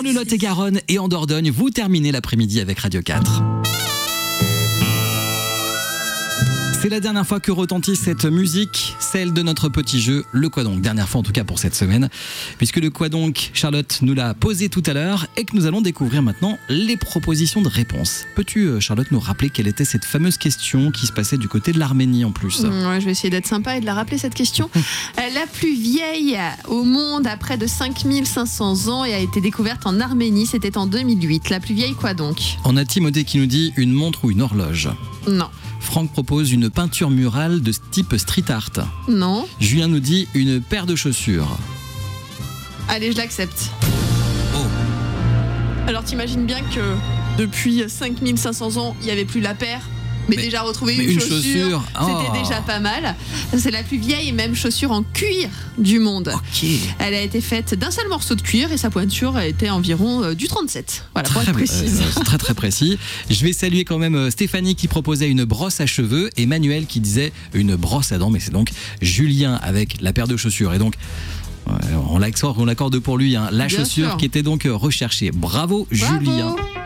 le Lot-et-Garonne et en Dordogne, vous terminez l'après-midi avec Radio 4. C'est la dernière fois que retentit cette musique, celle de notre petit jeu, le Quoi donc. Dernière fois en tout cas pour cette semaine, puisque le Quoi donc, Charlotte nous l'a posé tout à l'heure et que nous allons découvrir maintenant les propositions de réponse. Peux-tu, Charlotte, nous rappeler quelle était cette fameuse question qui se passait du côté de l'Arménie en plus ? Ouais, je vais essayer d'être sympa et de la rappeler cette question. La plus vieille au monde a près de 5500 ans et a été découverte en Arménie, c'était en 2008. La plus vieille quoi donc ? On a Timothée qui nous dit une montre ou une horloge. Non. Franck propose une peinture murale de type street art. Non. Julien nous dit une paire de chaussures. Allez, je l'accepte. Oh. Alors t'imagines bien que depuis 5500 ans, il n'y avait plus la paire. Mais déjà retrouver une chaussure, c'était déjà pas mal. C'est la plus vieille et même chaussure en cuir du monde. Okay. Elle a été faite d'un seul morceau de cuir et sa pointure était environ du 37. Voilà, pour être précise. C'est très très précis. Je vais saluer quand même Stéphanie qui proposait une brosse à cheveux et Manuel qui disait une brosse à dents. Mais c'est donc Julien avec la paire de chaussures. Et donc, on l'accorde pour lui, hein, la chaussure qui était donc recherchée. Bravo. Julien.